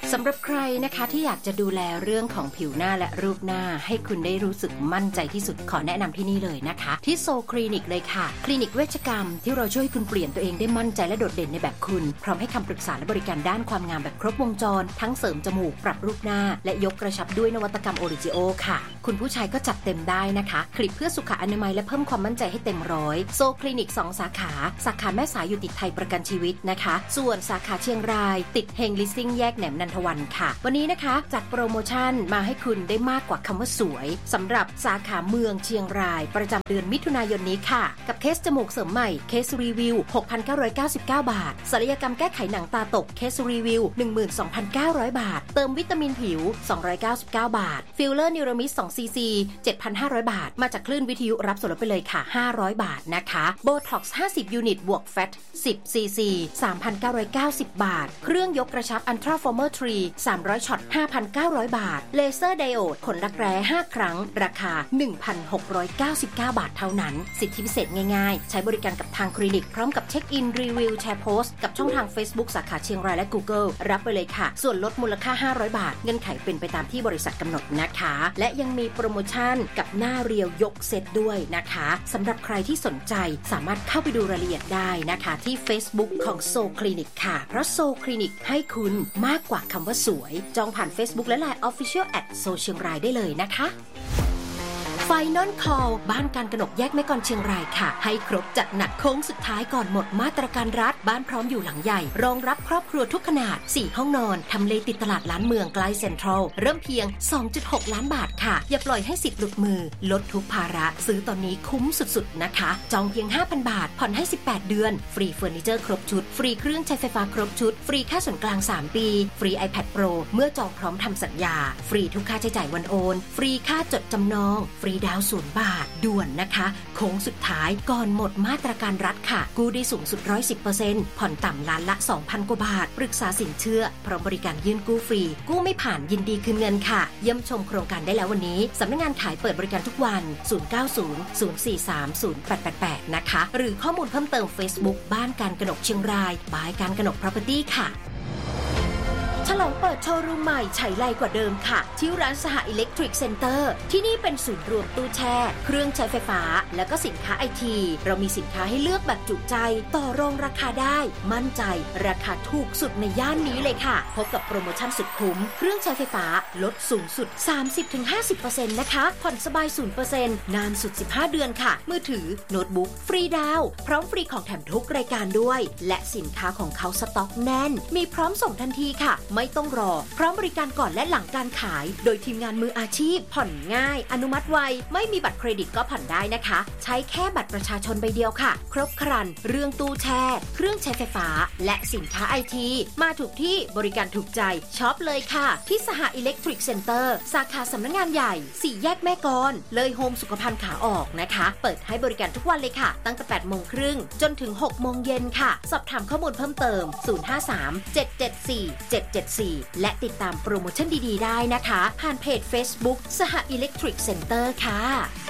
สำหรับใครนะคะที่อยากจะดูแลเรื่องของผิวหน้าและรูปหน้าให้คุณได้รู้สึกมั่นใจที่สุดขอแนะนำที่นี่เลยนะคะที่โซคลินิกเลยค่ะคลินิกเวชกรรมที่เราช่วยคุณเปลี่ยนตัวเองได้มั่นใจและโดดเด่นในแบบคุณพร้อมให้คำปรึกษาและบริการด้านความงามแบบครบวงจรทั้งเสริมจมูกปรับรูปหน้าและยกกระชับด้วยนวัตกรรมโอริจิโอค่ะคุณผู้ชายก็จัดเต็มได้นะคะคลิปเพื่อสุขอนามัยและเพิ่มความมั่นใจให้เต็มร้อยโซคลินิก2 สาขาแม่สายอยู่ติดไทยประกันชีวิตนะคะส่วนสาขาเชียงรายติดเฮงลิสซิ่งแยกแหนมนันทวันค่ะวันนี้นะคะจัดโปรโมชั่นมาให้คุณได้มากกว่าคำว่าสวยสำหรับสาขาเมืองเชียงรายประจำเดือนมิถุนายนนี้ค่ะกับเคสจมูกเสริมใหม่เคสรีวิว 6,999 บาทศัลยกรรมแก้ไขหนังตาตกเคสรีวิว 12,900 บาทเติมวิตามินผิว299 บาทฟิลเลอร์นิวรามิด2 cc 7,500 บาทมาจากคลื่นวิทยุรับส่วนลดไปเลยค่ะ500 บาทนะคะโบท็อกซ์50 ยูนิตบวกแฟต10 cc 3,990 บาทเครื่องยกกระชับอันทราฟอร์เมอร์3 300 ช็อต 5,900 บาทเลเซอร์ไดโอดขนรักแร้5 ครั้งราคา 1,699 บาทเท่านั้นสิทธิพิเศษง่ายๆใช้บริการกับทางคลินิกพร้อมกับเช็คอินรีวิวแชร์โพสต์กับช่องทาง Facebook สาขาเชียงรายและ Google รับไปเลยค่ะส่วนลดมูลค่า500 บาทเงื่อนไขเป็นไปตามที่บริษัทกำหนดนะคะและยังมีโปรโมชั่นกับหน้าเรียวยกเซตด้วยนะคะสำหรับใครที่สนใจสามารถเข้าไปดูรายละเอียดได้นะคะที่ Facebook ของโซคลินิกค่ะเพราะโซคลินิกให้คุณมากกว่าคำว่าสวยจองผ่าน Facebook และ LINE Official @ โซเชียงรายได้เลยนะคะFinal Call บ้านการกนกแยกแม่กลเชียงรายค่ะให้ครบจัดหนักโค้งสุดท้ายก่อนหมดมาตรการรัฐบ้านพร้อมอยู่หลังใหญ่รองรับครอบครัวทุกขนาด4ห้องนอนทำเลติดตลาดล้านเมืองใกล้เซ็นทรัลเริ่มเพียง 2.6 ล้านบาทค่ะอย่าปล่อยให้สิทธิ์หลุดมือลดทุกภาระซื้อตอนนี้คุ้มสุดๆนะคะจองเพียง 5,000 บาทผ่อนให้18 เดือนฟรีเฟอร์นิเจอร์ครบชุดฟรีเครื่องใช้ไฟฟ้าครบชุดฟรีค่าส่วนกลาง3 ปีฟรี iPad Pro เมื่อจองพร้อมทำสัญญาฟรีทุกค่าใช้จ่ายวันโอนฟรีค่าจดจำนองฟรีดาวน์0 บาทด่วนนะคะโค้งสุดท้ายก่อนหมดมาตรการรัฐค่ะกู้ได้สูงสุด 110% ผ่อนต่ำล้านละ 2,000 กว่าบาทปรึกษาสินเชื่อพร้อมบริการยื่นกู้ฟรีกู้ไม่ผ่านยินดีคืนเงินค่ะเยี่ยมชมโครงการได้แล้ววันนี้สำนักงานขายเปิดบริการทุกวัน0900430888นะคะหรือข้อมูลเพิ่มเติม Facebook บ้านการกนกเชียงรายบายการกนก Property ค่ะฉลองเปิดโชว์รูมใหม่ไฉไลกว่าเดิมค่ะที่ร้านสหอิเล็กทริกเซ็นเตอร์ที่นี่เป็นศูนย์รวมตู้แช่เครื่องใช้ไฟฟ้าและก็สินค้าไอทีเรามีสินค้าให้เลือกแบบจุใจต่อรองราคาได้มั่นใจราคาถูกสุดในย่านนี้เลยค่ะพบกับโปรโมชั่นสุดคุ้มเครื่องใช้ไฟฟ้าลดสูงสุด 30-50% นะคะผ่อนสบาย 0% นานสุด15 เดือนค่ะมือถือโน้ตบุ๊กฟรีดาวน์พร้อมฟรีของแถมทุกรายการด้วยและสินค้าของเขาสต็อกแน่นมีพร้อมส่งทันทีค่ะไม่ต้องรอพร้อมบริการก่อนและหลังการขายโดยทีมงานมืออาชีพผ่อนง่ายอนุมัติไวไม่มีบัตรเครดิตก็ผ่อนได้นะคะใช้แค่บัตรประชาชนใบเดียวค่ะครบครันเรื่องตู้แช่เครื่องใช้ไฟฟ้าและสินค้าไอทีมาถูกที่บริการถูกใจช็อปเลยค่ะที่สหอิเล็กทริกเซ็นเตอร์สาขาสำนักงานใหญ่4แยกแม่กลเลยโฮมสุขภัณฑ์ขาออกนะคะเปิดให้บริการทุกวันเลยค่ะตั้งแต่ 8:30 นจนถึง 6:00 นค่ะสอบถามข้อมูลเพิ่มเติม053-774-774และติดตามโปรโมชั่นดีๆได้นะคะผ่านเพจ Facebook สหอิเล็กทริกเซ็นเตอร์ค่ะ